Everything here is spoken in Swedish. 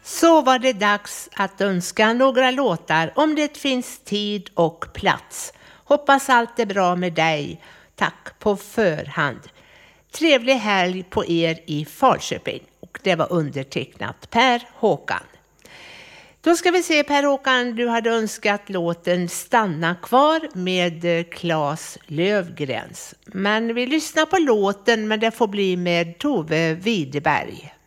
Så var det dags att önska några låtar om det finns tid och plats. Hoppas allt är bra med dig. Tack på förhand. Trevlig helg på er i Falköping. Och det var undertecknat Per Håkan. Då ska vi se, Per Håkan, du hade önskat låten Stanna kvar med Claes Löfgrens. Men vi lyssnar på låten, men det får bli med Tove Widerberg.